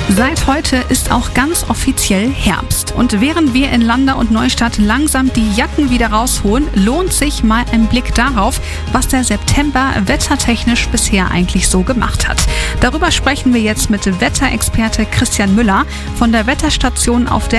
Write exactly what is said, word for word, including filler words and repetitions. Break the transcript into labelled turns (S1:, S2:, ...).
S1: Seit heute ist auch ganz offiziell Herbst. Und während wir in Landau und Neustadt langsam die Jacken wieder rausholen, lohnt sich mal ein Blick darauf, was der September wettertechnisch bisher eigentlich so gemacht hat. Darüber sprechen wir jetzt mit Wetterexperte Christian Müller von der Wetterstation auf der